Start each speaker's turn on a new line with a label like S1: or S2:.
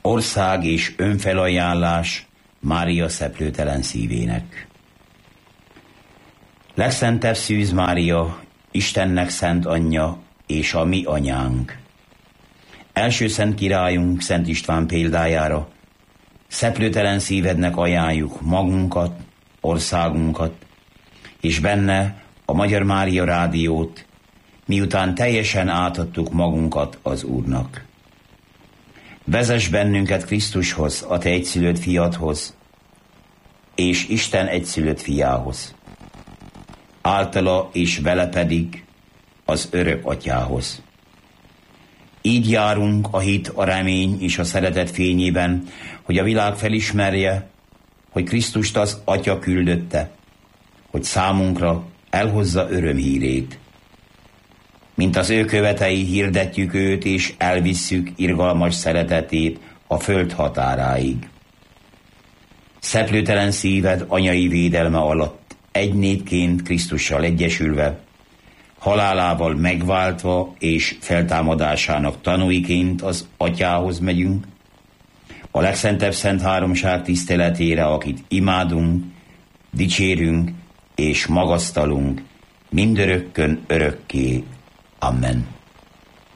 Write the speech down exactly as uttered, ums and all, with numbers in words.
S1: Ország és önfelajánlás Mária szeplőtelen szívének. Legszentebb Szűz Mária, Istennek szent anyja és a mi anyánk. Első szent királyunk, Szent István példájára szeplőtelen szívednek ajánljuk magunkat, országunkat, és benne a Magyar Mária Rádiót, miután teljesen átadtuk magunkat az Úrnak. Vezess bennünket Krisztushoz, a te egyszülött fiadhoz, és Isten egyszülött fiához. Általa és vele pedig az örök atyához. Így járunk a hit, a remény és a szeretet fényében, hogy a világ felismerje, hogy Krisztust az Atya küldötte, hogy számunkra elhozza örömhírét. Mint az ő követei hirdetjük őt, és elvisszük irgalmas szeretetét a föld határáig. Szeplőtelen szíved anyai védelme alatt egy népként Krisztussal egyesülve, halálával megváltva és feltámadásának tanúiként az Atyához megyünk, a legszentebb Szent Háromság tiszteletére, akit imádunk, dicsérünk és magasztalunk mindörökkön örökké. Amen.